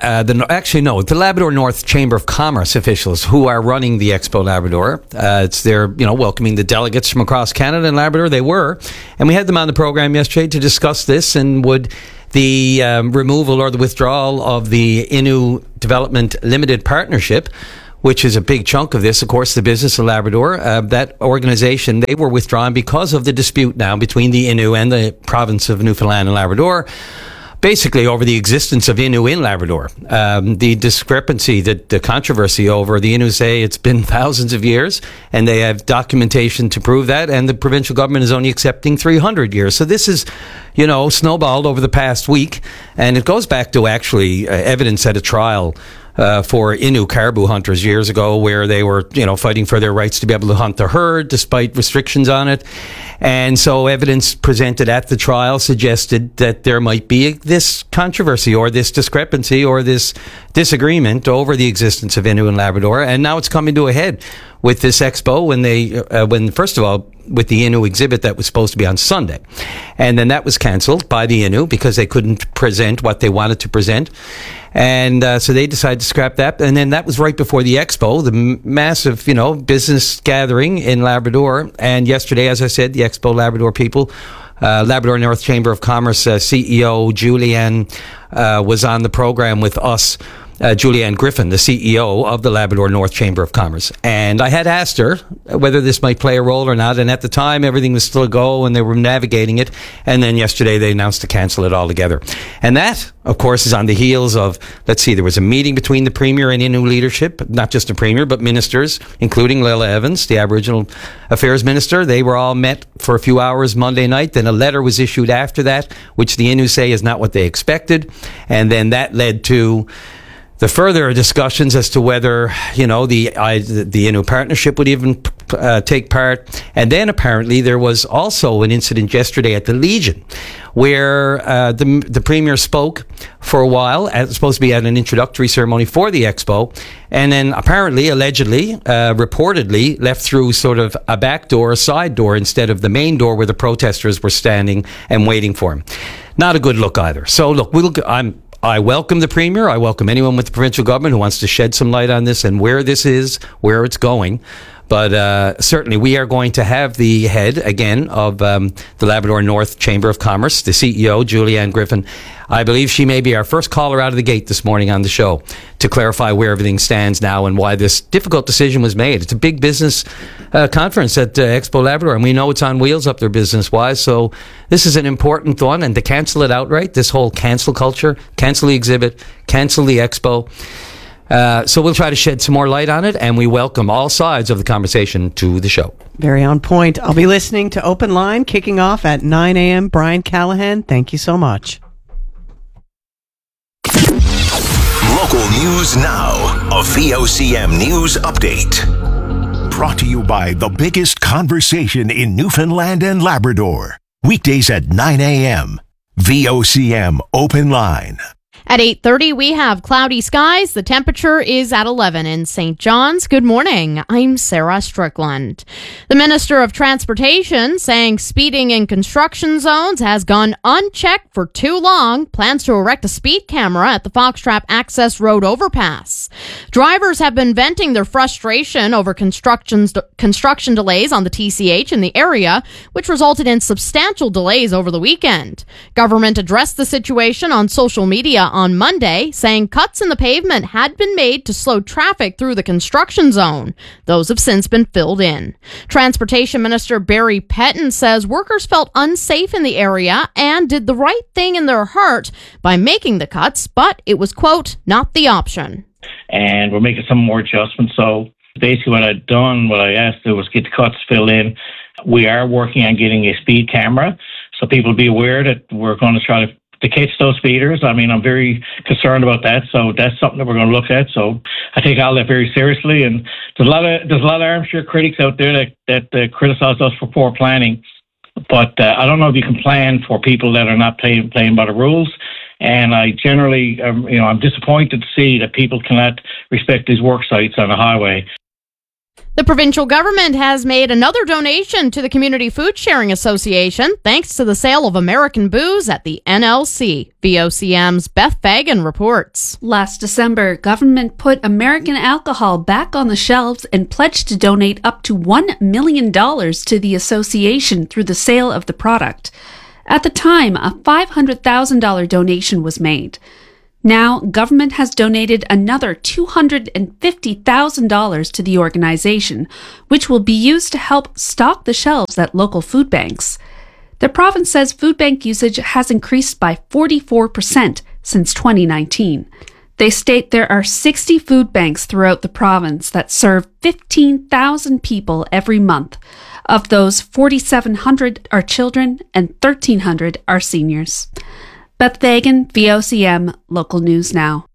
Speaker 1: the Labrador North Chamber of Commerce officials who are running the Expo Labrador. They're welcoming the delegates from across Canada and Labrador. They were, and we had them on the program yesterday to discuss this and would the removal or the withdrawal of the Innu Development Limited Partnership, which is a big chunk of this, of course, the business of Labrador. That organization, they were withdrawn because of the dispute now between the Innu and the province of Newfoundland and Labrador, basically over the existence of Innu in Labrador. The discrepancy, the controversy over the Innu say it's been thousands of years, and they have documentation to prove that, and the provincial government is only accepting 300 years. So this is, snowballed over the past week, and it goes back to actually evidence at a trial for Innu caribou hunters years ago, where they were, fighting for their rights to be able to hunt the herd despite restrictions on it. And so evidence presented at the trial suggested that there might be this controversy or this discrepancy or this disagreement over the existence of Innu in Labrador. And now it's coming to a head with this expo when first of all, with the Innu exhibit that was supposed to be on Sunday. And then that was canceled by the Innu because they couldn't present what they wanted to present. And so they decided to scrap that. And then that was right before the expo, the massive, business gathering in Labrador. And yesterday, as I said, the Expo Labrador people, Labrador North Chamber of Commerce CEO Julianne was on the program with us. Julianne Griffin, the CEO of the Labrador North Chamber of Commerce. And I had asked her whether this might play a role or not. And at the time, everything was still a go and they were navigating it. And then yesterday, they announced to cancel it altogether. And that, of course, is on the heels of, there was a meeting between the Premier and Innu leadership, not just the Premier, but ministers, including Lila Evans, the Aboriginal Affairs Minister. They were all met for a few hours Monday night. Then a letter was issued after that, which the Innu say is not what they expected. And then that led to the further discussions as to whether, the Innu partnership would even take part. And then apparently there was also an incident yesterday at the Legion where the Premier spoke for a while, supposed to be at an introductory ceremony for the Expo, and then apparently, allegedly, reportedly left through sort of a back door, a side door, instead of the main door where the protesters were standing and waiting for him. Not a good look either. So look, I welcome the Premier. I welcome anyone with the provincial government who wants to shed some light on this and where this is, where it's going. But certainly we are going to have the head, again, of the Labrador North Chamber of Commerce, the CEO, Julianne Griffin. I believe she may be our first caller out of the gate this morning on the show to clarify where everything stands now and why this difficult decision was made. It's a big business conference at Expo Labrador, and we know it's on wheels up there business-wise, so this is an important one. And to cancel it outright, this whole cancel culture, cancel the exhibit, cancel the Expo. So we'll try to shed some more light on it, and we welcome all sides of the conversation to the show.
Speaker 8: Very on point. I'll be listening to Open Line kicking off at 9 a.m. Brian Callahan, thank you so much.
Speaker 9: Local news now. A VOCM news update. Brought to you by the biggest conversation in Newfoundland and Labrador. Weekdays at 9 a.m. VOCM Open Line.
Speaker 2: At 8:30, we have cloudy skies. The temperature is at 11 in St. John's. Good morning. I'm Sarah Strickland. The Minister of Transportation saying speeding in construction zones has gone unchecked for too long. Plans to erect a speed camera at the Foxtrap Access Road overpass. Drivers have been venting their frustration over construction delays on the TCH in the area, which resulted in substantial delays over the weekend. Government addressed the situation on social media on Monday, saying cuts in the pavement had been made to slow traffic through the construction zone. Those have since been filled in. Transportation Minister Barry Petton says workers felt unsafe in the area and did the right thing in their heart by making the cuts, but it was, quote, not the option.
Speaker 11: And we're making some more adjustments. So basically what I asked to do was get the cuts filled in. We are working on getting a speed camera, so people be aware that we're going to try to to catch those feeders. I mean, I'm very concerned about that. So that's something that we're going to look at. So I take all that very seriously. And there's a lot of armchair critics out there that criticize us for poor planning. But I don't know if you can plan for people that are not playing by the rules. And I generally, I'm disappointed to see that people cannot respect these work sites on the highway.
Speaker 2: The provincial government has made another donation to the Community Food Sharing Association thanks to the sale of American booze at the NLC. VOCM's Beth Fagan reports.
Speaker 3: Last December, government put American alcohol back on the shelves and pledged to donate up to $1 million to the association through the sale of the product. At the time, a $500,000 donation was made. Now, government has donated another $250,000 to the organization, which will be used to help stock the shelves at local food banks. The province says food bank usage has increased by 44% since 2019. They state there are 60 food banks throughout the province that serve 15,000 people every month. Of those, 4,700 are children and 1,300 are seniors. Beth Fagan, VOCM, Local News Now.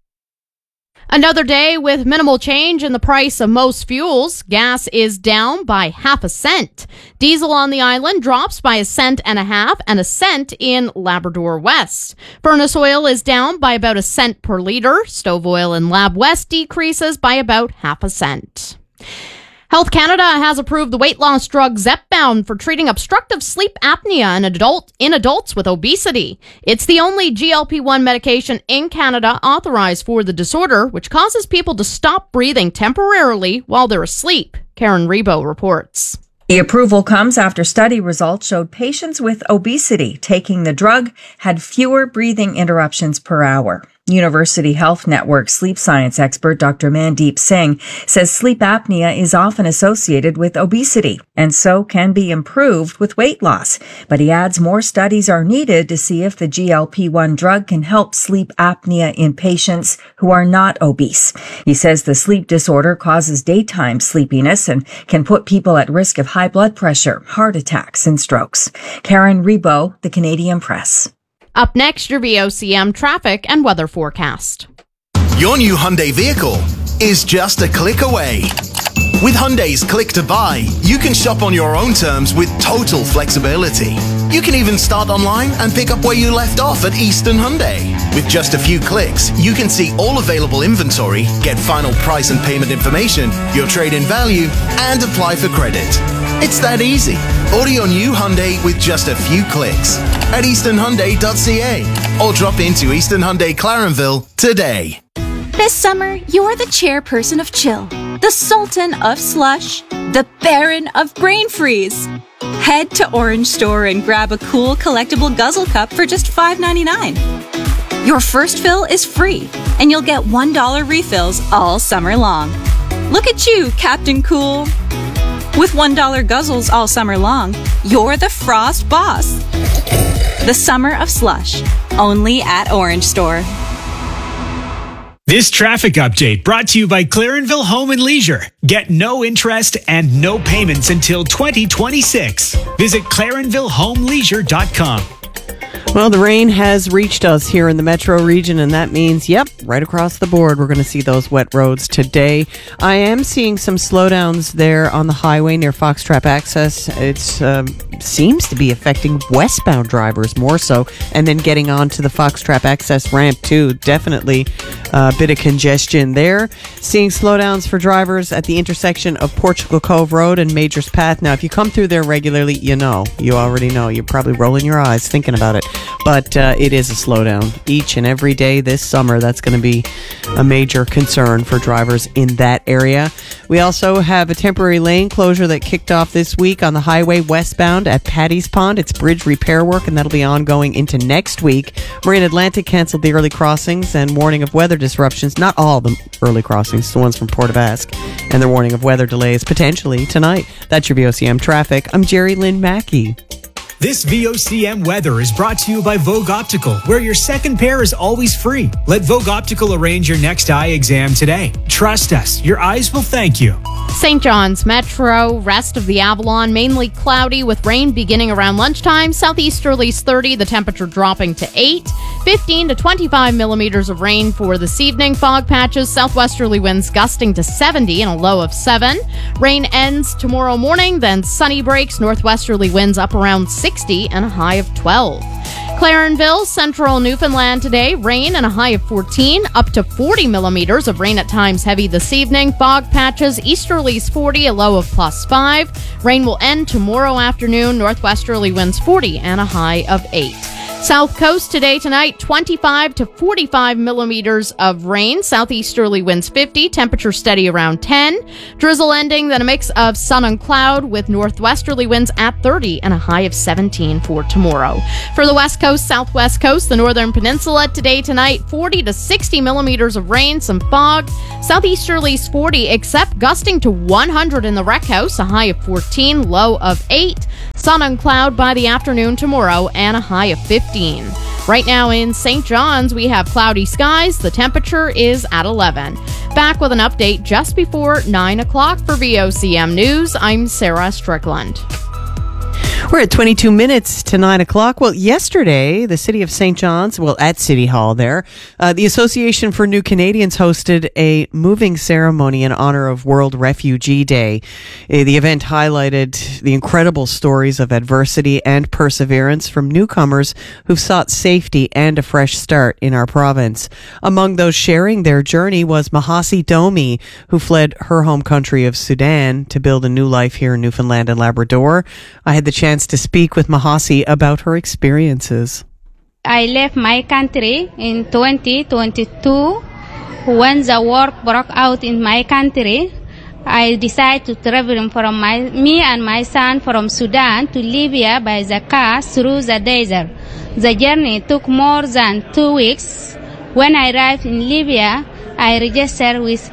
Speaker 2: Another day with minimal change in the price of most fuels. Gas is down by 0.5 cent. Diesel on the island drops by 1.5 cents and 1 cent in Labrador West. Furnace oil is down by about 1 cent per litre. Stove oil in Lab West decreases by about 0.5 cent. Health Canada has approved the weight loss drug Zepbound for treating obstructive sleep apnea in adults with obesity. It's the only GLP-1 medication in Canada authorized for the disorder, which causes people to stop breathing temporarily while they're asleep. Karen Rebo reports.
Speaker 22: The approval comes after study results showed patients with obesity taking the drug had fewer breathing interruptions per hour. University Health Network sleep science expert Dr. Mandeep Singh says sleep apnea is often associated with obesity and so can be improved with weight loss. But he adds more studies are needed to see if the GLP-1 drug can help sleep apnea in patients who are not obese. He says the sleep disorder causes daytime sleepiness and can put people at risk of high blood pressure, heart attacks, and strokes. Karen Rebo, The Canadian Press.
Speaker 2: Up next, your VOCM traffic and weather forecast.
Speaker 16: Your new Hyundai vehicle is just a click away. With Hyundai's Click to Buy, you can shop on your own terms with total flexibility. You can even start online and pick up where you left off at Eastern Hyundai. With just a few clicks, you can see all available inventory, get final price and payment information, your trade-in value, and apply for credit. It's that easy. Order your new Hyundai with just a few clicks at easternhyundai.ca or drop into Eastern Hyundai Clarenville today.
Speaker 23: This summer, you're the chairperson of chill, the sultan of slush, the baron of brain freeze. Head to Orange Store and grab a cool collectible guzzle cup for just $5.99. Your first fill is free, and you'll get $1 refills all summer long. Look at you, Captain Cool. With $1 guzzles all summer long, you're the Frost boss. The summer of slush, only at Orange Store.
Speaker 7: This traffic update brought to you by Clarenville Home and Leisure. Get no interest and no payments until 2026. Visit ClarenvilleHomeLeisure.com.
Speaker 8: Well, the rain has reached us here in the metro region, and that means, right across the board, we're going to see those wet roads today. I am seeing some slowdowns there on the highway near Foxtrap Access. It seems to be affecting westbound drivers more so, and then getting onto the Foxtrap Access ramp, too. Definitely a bit of congestion there. Seeing slowdowns for drivers at the intersection of Portugal Cove Road and Majors Path. Now, if you come through there regularly, you already know. You're probably rolling your eyes thinking about it. But it is a slowdown each and every day this summer. That's going to be a major concern for drivers in that area. We also have a temporary lane closure that kicked off this week on the highway westbound at Paddy's Pond. It's bridge repair work, and that'll be ongoing into next week. Marine Atlantic canceled the early crossings and warning of weather disruptions. Not all the early crossings, the ones from Port of Ask. And they're warning of weather delays potentially tonight. That's your VOCM traffic. I'm Jerry Lynn Mackey.
Speaker 7: This VOCM weather is brought to you by Vogue Optical, where your second pair is always free. Let Vogue Optical arrange your next eye exam today. Trust us, your eyes will thank you.
Speaker 2: St. John's Metro, rest of the Avalon, mainly cloudy with rain beginning around lunchtime. Southeasterlies 30, the temperature dropping to 8. 15 to 25 millimeters of rain for this evening. Fog patches, southwesterly winds gusting to 70 and a low of 7. Rain ends tomorrow morning, then sunny breaks, northwesterly winds up around 60 and a high of 12. Clarenville, central Newfoundland today, rain and a high of 14, up to 40 millimeters of rain at times heavy this evening. Fog patches, easterlies 40, a low of plus 5. Rain will end tomorrow afternoon, northwesterly winds 40 and a high of 8. South Coast today, tonight, 25 to 45 millimeters of rain. Southeasterly winds 50, temperature steady around 10. Drizzle ending, then a mix of sun and cloud with northwesterly winds at 30 and a high of 17 for tomorrow. For the West Coast, Southwest Coast, the Northern Peninsula, today, tonight, 40 to 60 millimeters of rain, some fog. Southeasterlies 40, except gusting to 100 in the Rec House, a high of 14, low of 8. Sun and cloud by the afternoon tomorrow and a high of 15. Right now in St. John's, we have cloudy skies. The temperature is at 11. Back with an update just before 9 o'clock for VOCM News. I'm Sarah Strickland.
Speaker 8: We're at 22 minutes to 9 o'clock. Well, yesterday, the city of St. John's, at City Hall there, the Association for New Canadians hosted a moving ceremony in honor of World Refugee Day. The event highlighted the incredible stories of adversity and perseverance from newcomers who've sought safety and a fresh start in our province. Among those sharing their journey was Mahasi Domi, who fled her home country of Sudan to build a new life here in Newfoundland and Labrador. I had the chance to speak with Mahasi about her experiences.
Speaker 4: I left my country in 2022. When the war broke out in my country, I decided to travel from me and my son from Sudan to Libya by the car through the desert. The journey took more than 2 weeks. When I arrived in Libya, I registered with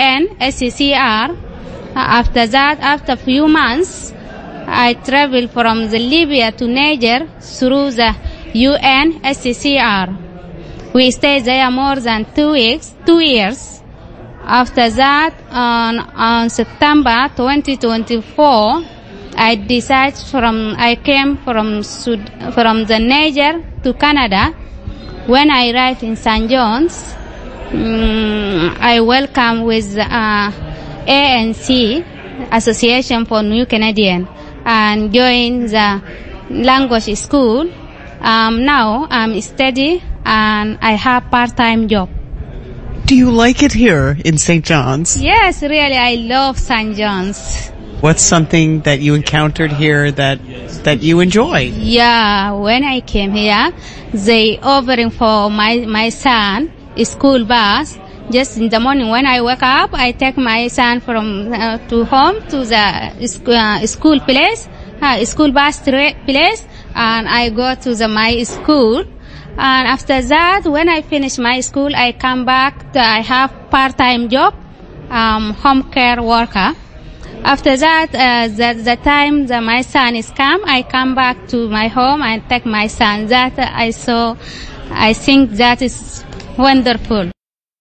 Speaker 4: UNHCR. After that, after a few months, I traveled from the Libya to Niger through the UNHCR. We stayed there more than 2 years. After that, on September 2024, I came from the Niger to Canada. When I arrived in St. John's, I welcome with ANC, Association for New Canadians, and joined the language school. Now I'm studying and I have part-time job.
Speaker 8: Do you like it here in St. John's?
Speaker 4: Yes, really, I love St. John's.
Speaker 8: What's something that you encountered here that you enjoy?
Speaker 4: Yeah, when I came here, they offering for my son a school bus. Just in the morning when I wake up, I take my son from to home to the school place, school bus place, and I go to my school. And after that, when I finish my school, I come back. I have part-time job, home care worker. After that, the time that my son is come, I come back to my home and take my son. That I think that is wonderful.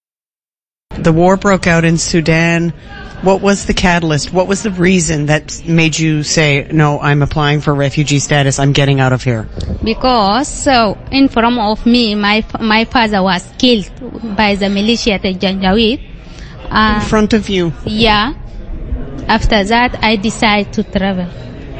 Speaker 8: The war broke out in Sudan. What was the catalyst? What was the reason that made you say, no, I'm applying for refugee status, I'm getting out of here?
Speaker 4: Because in front of me, my father was killed by the militia, the Janjaweed.
Speaker 8: In front of you?
Speaker 4: Yeah. After that, I decided to travel.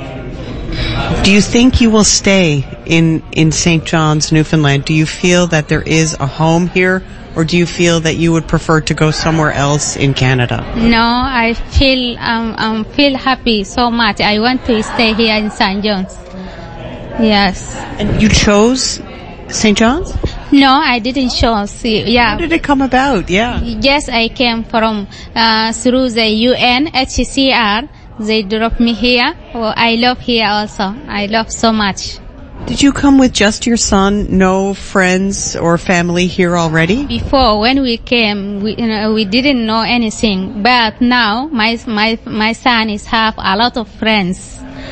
Speaker 8: Do you think you will stay in St. John's, Newfoundland? Do you feel that there is a home here? Or do you feel that you would prefer to go somewhere else in Canada?
Speaker 4: No, I feel happy so much. I want to stay here in St. John's. Yes. And
Speaker 8: you chose St. John's?
Speaker 4: No, I didn't choose. Yeah.
Speaker 8: How did it come about? Yeah.
Speaker 4: Yes, I came from through the UNHCR. They dropped me here. Well, I love here also. I love so much.
Speaker 8: Did you come with just your son? No friends or family here already?
Speaker 4: Before, when we came, we didn't know anything. But now, my son have a lot of friends.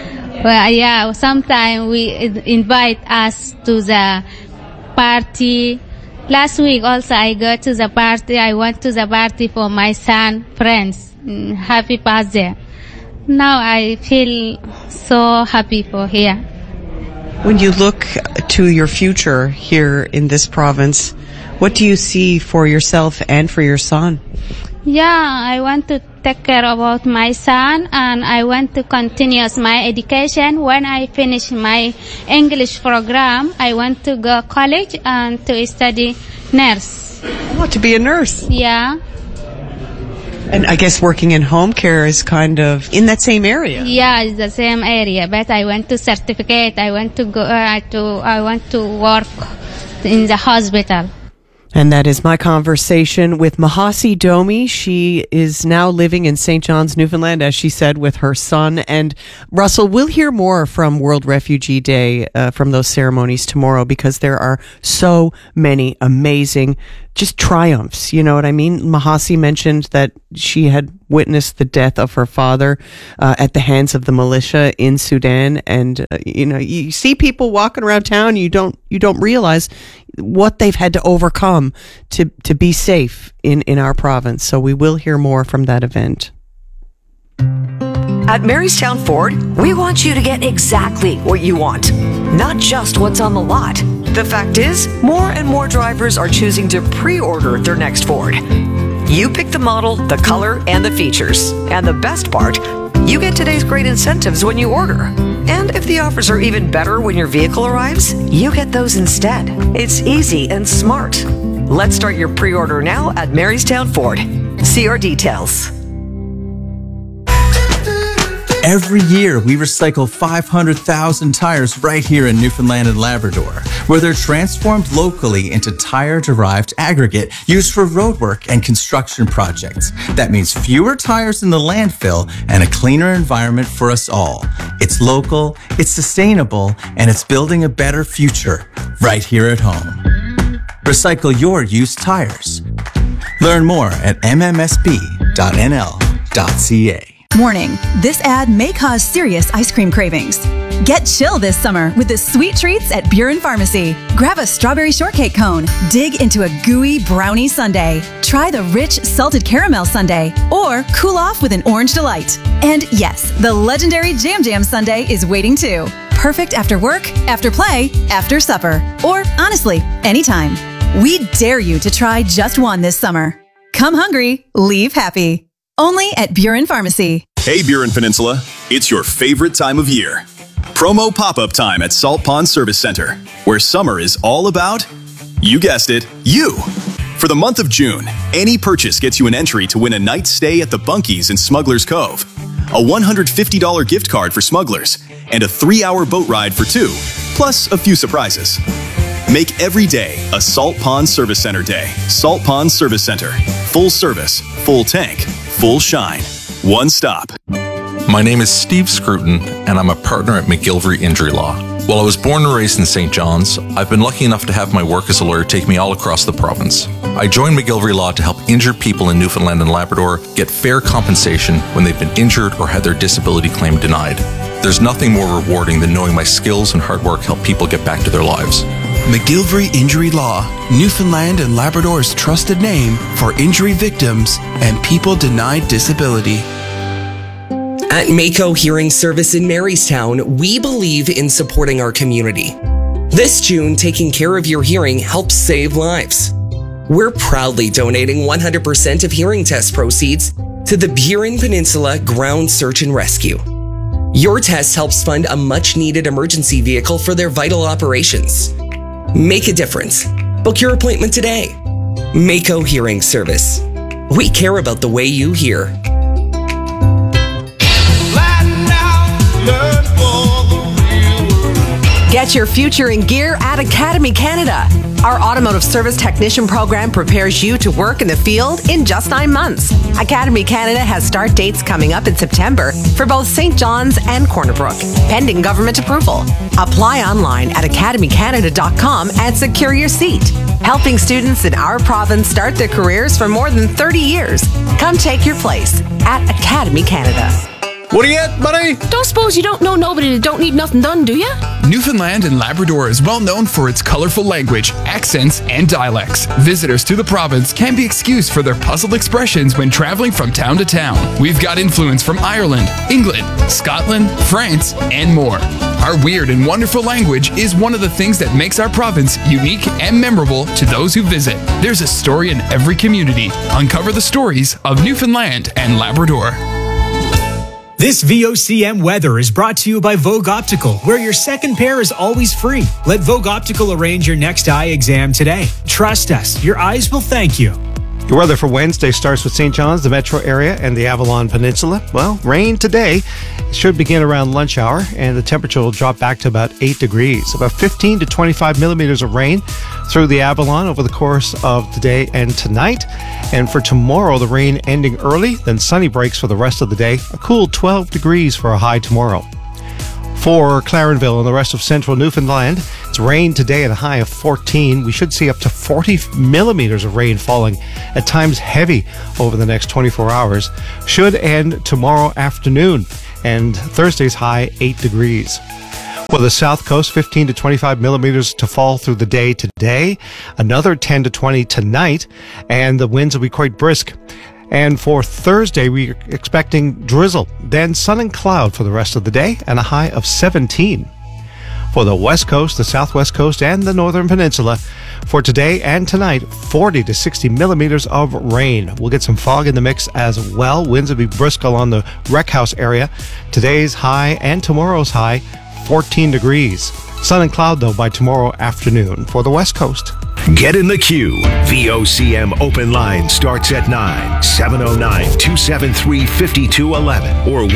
Speaker 4: Well, yeah, sometimes we invite us to the party. Last week also I go to the party. I went to the party for my son, friends. Happy birthday. Now I feel so happy for here.
Speaker 8: When you look to your future here in this province, what do you see for yourself and for your son?
Speaker 4: Yeah, I want to take care about my son, and I want to continue my education. When I finish my English program, I want to go college and to study nurse.
Speaker 8: Oh, to be a nurse?
Speaker 4: Yeah.
Speaker 8: And I guess working in home care is kind of in that same area.
Speaker 4: Yeah, it's the same area, but I want to certificate. I want to go I want to work in the hospital.
Speaker 8: And that is my conversation with Mahasi Domi. She is now living in St. John's, Newfoundland, as she said, with her son. And Russell, we'll hear more from World Refugee Day, from those ceremonies tomorrow, because there are so many amazing just triumphs. You know what I mean? Mahasi mentioned that she had witnessed the death of her father at the hands of the militia in Sudan. And, you see people walking around town, you don't realize what they've had to overcome to be safe in our province. So we will hear more from that event.
Speaker 5: At Marystown Ford, we want you to get exactly what you want, not just what's on the lot. The fact is, more and more drivers are choosing to pre-order their next Ford. You pick the model, the color, and the features. And the best part, you get today's great incentives when you order. And if the offers are even better when your vehicle arrives, you get those instead. It's easy and smart. Let's start your pre-order now at Marystown Ford. See our details.
Speaker 18: Every year, we recycle 500,000 tires right here in Newfoundland and Labrador, where they're transformed locally into tire-derived aggregate used for roadwork and construction projects. That means fewer tires in the landfill and a cleaner environment for us all. It's local, it's sustainable, and it's building a better future right here at home. Recycle your used tires. Learn more at mmsb.nl.ca.
Speaker 6: Warning, this ad may cause serious ice cream cravings. Get chill this summer with the sweet treats at Buren Pharmacy. Grab a strawberry shortcake cone, dig into a gooey brownie sundae, try the rich salted caramel sundae, or cool off with an orange delight. And yes, the legendary Jam Jam sundae is waiting too. Perfect after work, after play, after supper, or honestly, anytime. We dare you to try just one this summer. Come hungry, leave happy. Only at Buren Pharmacy.
Speaker 15: Hey, Buren Peninsula. It's your favorite time of year. Promo pop-up time at Salt Pond Service Center, where summer is all about, you guessed it, you. For the month of June, any purchase gets you an entry to win a night's stay at the Bunkies in Smuggler's Cove, a $150 gift card for Smugglers, and a 3-hour boat ride for 2, plus a few surprises. Make every day a Salt Pond Service Center day. Salt Pond Service Center. Full service, full tank, full shine. One stop.
Speaker 12: My name is Steve Scruton, and I'm a partner at McGilvery Injury Law. While I was born and raised in St. John's, I've been lucky enough to have my work as a lawyer take me all across the province. I joined McGilvery Law to help injured people in Newfoundland and Labrador get fair compensation when they've been injured or had their disability claim denied. There's nothing more rewarding than knowing my skills and hard work help people get back to their lives.
Speaker 24: McGilvery Injury Law, Newfoundland and Labrador's trusted name for injury victims and people denied disability.
Speaker 25: At Mako Hearing Service in Marystown, we believe in supporting our community. This June, taking care of your hearing helps save lives. We're proudly donating 100% of hearing test proceeds to the Buren Peninsula Ground Search and Rescue. Your test helps fund a much-needed emergency vehicle for their vital operations. Make a difference. Book your appointment today. Mako Hearing Service. We care about the way you hear.
Speaker 5: Get your future in gear at Academy Canada. Our automotive service technician program prepares you to work in the field in just 9 months. Academy Canada has start dates coming up in September for both St. John's and Corner Brook, pending government approval. Apply online at academycanada.com and secure your seat. Helping students in our province start their careers for more than 30 years. Come take your place at Academy Canada.
Speaker 13: What do you get, buddy?
Speaker 14: Don't suppose you don't know nobody that don't need nothing done, do you?
Speaker 24: Newfoundland and Labrador is well known for its colorful language, accents, and dialects. Visitors to the province can be excused for their puzzled expressions when traveling from town to town. We've got influence from Ireland, England, Scotland, France, and more. Our weird and wonderful language is one of the things that makes our province unique and memorable to those who visit. There's a story in every community. Uncover the stories of Newfoundland and Labrador.
Speaker 7: This VOCM weather is brought to you by Vogue Optical, where your second pair is always free. Let Vogue Optical arrange your next eye exam today. Trust us, your eyes will thank you.
Speaker 10: Your weather for Wednesday starts with St. John's, the metro area, and the Avalon Peninsula. Well, rain today. It should begin around lunch hour, and the temperature will drop back to about 8 degrees. About 15 to 25 millimeters of rain through the Avalon over the course of today and tonight. And for tomorrow, the rain ending early, then sunny breaks for the rest of the day. A cool 12 degrees for a high tomorrow. For Clarenville and the rest of central Newfoundland, it's rain today at a high of 14. We should see up to 40 millimeters of rain falling, at times heavy, over the next 24 hours. Should end tomorrow afternoon, and Thursday's high 8 degrees. For the south coast, 15 to 25 millimeters to fall through the day today, another 10 to 20 tonight, and the winds will be quite brisk. And for Thursday, we're expecting drizzle, then sun and cloud for the rest of the day, and a high of 17. For the west coast, the southwest coast, and the northern peninsula, for today and tonight, 40 to 60 millimeters of rain. We'll get some fog in the mix as well. Winds will be brisk along the Rec House area. Today's high and tomorrow's high, 14 degrees. Sun and cloud, though, by tomorrow afternoon for the west coast.
Speaker 9: Get in the queue. VOCM open line starts at 9, 709-273-5211 or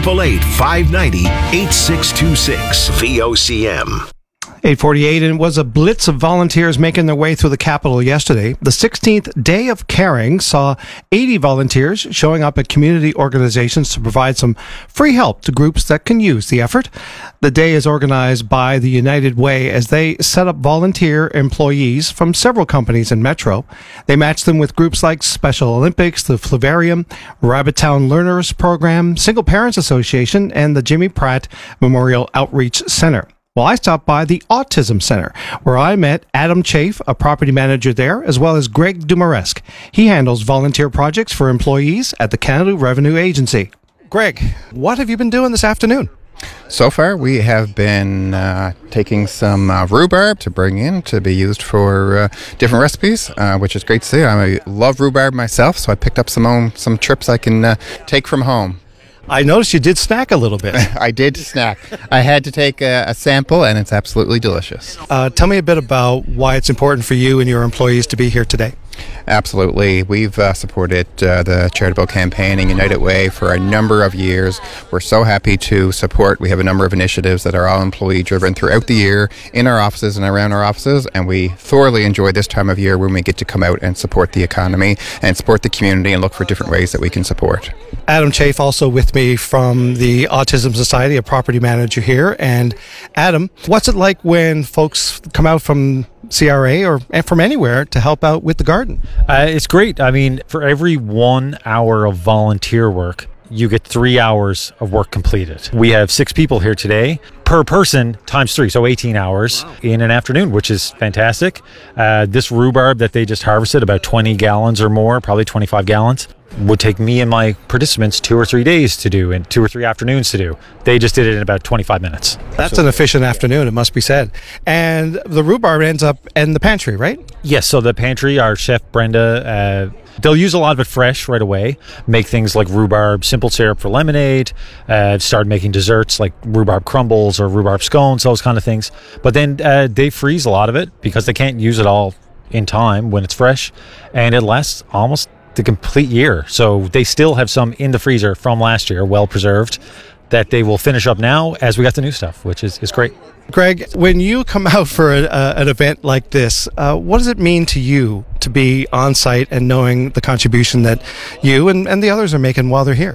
Speaker 9: 1-888-590-8626. VOCM.
Speaker 10: 8:48, and it was a blitz of volunteers making their way through the capital yesterday. The 16th Day of Caring saw 80 volunteers showing up at community organizations to provide some free help to groups that can use the effort. The day is organized by the United Way as they set up volunteer employees from several companies in Metro. They match them with groups like Special Olympics, the Flavarium, Rabbitown Learners Program, Single Parents Association, and the Jimmy Pratt Memorial Outreach Center. Well, I stopped by the Autism Center, where I met Adam Chafe, a property manager there, as well as Greg Dumaresque. He handles volunteer projects for employees at the Canada Revenue Agency. Greg, what have you been doing this afternoon?
Speaker 17: So far, we have been taking some rhubarb to bring in to be used for different recipes, which is great to see. I love rhubarb myself, so I picked up some trips I can take from home.
Speaker 10: I noticed you did snack a little bit.
Speaker 17: I did snack. I had to take a sample, and it's absolutely delicious.
Speaker 10: Tell me a bit about why it's important for you and your employees to be here today.
Speaker 17: Absolutely. We've supported the charitable campaign in United Way for a number of years. We're so happy to support. We have a number of initiatives that are all employee driven throughout the year in our offices and around our offices, and we thoroughly enjoy this time of year when we get to come out and support the economy and support the community and look for different ways that we can support.
Speaker 10: Adam Chafe also with me from the Autism Society, a property manager here. And Adam, what's it like when folks come out from CRA or from anywhere to help out with the garden?
Speaker 19: It's great. I mean, for every 1 hour of volunteer work, you get 3 hours of work completed. We have 6 people here today per person times 3, so 18 hours in an afternoon, which is fantastic. This rhubarb that they just harvested, about 20 gallons or more, probably 25 gallons, would take me and my participants 2 or 3 days to do and 2 or 3 afternoons to do. They just did it in about 25 minutes.
Speaker 10: That's an efficient afternoon, it must be said. And the rhubarb ends up in the pantry, right?
Speaker 19: Yes, so the pantry, our chef Brenda, they'll use a lot of it fresh right away, make things like rhubarb simple syrup for lemonade, start making desserts like rhubarb crumbles or rhubarb scones, those kind of things. But then they freeze a lot of it because they can't use it all in time when it's fresh, and it lasts almost the complete year. So they still have some in the freezer from last year, well preserved, that they will finish up now as we got the new stuff, which is great.
Speaker 10: Greg, when you come out for an event like this, what does it mean to you to be on site and knowing the contribution that you and the others are making while they're here?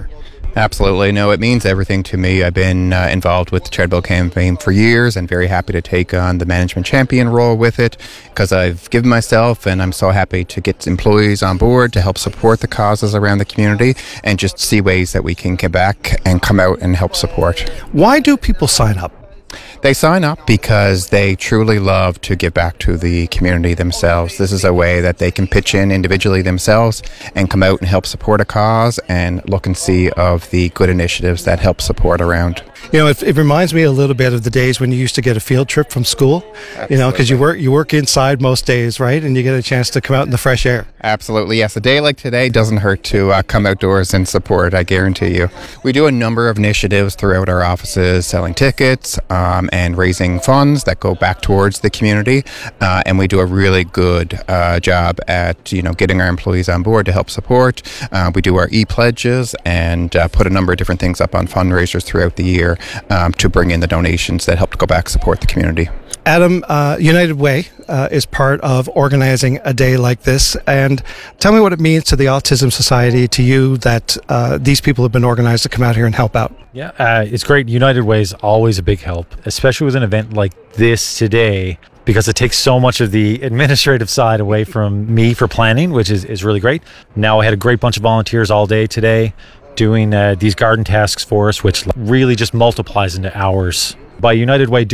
Speaker 17: Absolutely. No, it means everything to me. I've been involved with the charitable campaign for years and very happy to take on the management champion role with it because I've given myself, and I'm so happy to get employees on board to help support the causes around the community and just see ways that we can get back and come out and help support.
Speaker 10: Why do people sign up?
Speaker 17: They sign up because they truly love to give back to the community themselves. This is a way that they can pitch in individually themselves and come out and help support a cause and look and see of the good initiatives that help support around.
Speaker 10: You know, it reminds me a little bit of the days when you used to get a field trip from school. Absolutely. You know, because you work inside most days, right? And you get a chance to come out in the fresh air.
Speaker 17: Absolutely, yes. A day like today doesn't hurt to come outdoors and support, I guarantee you. We do a number of initiatives throughout our offices, selling tickets and raising funds that go back towards the community. And we do a really good job at, getting our employees on board to help support. We do our e-pledges and put a number of different things up on fundraisers throughout the year to bring in the donations that help to go back support the community.
Speaker 10: Adam, United Way is part of organizing a day like this. And tell me what it means to the Autism Society, to you, that these people have been organized to come out here and help out.
Speaker 19: Yeah, it's great. United Way is always a big help, especially with an event like this today, because it takes so much of the administrative side away from me for planning, which is really great. Now I had a great bunch of volunteers all day today doing these garden tasks for us, which really just multiplies into hours. By United Way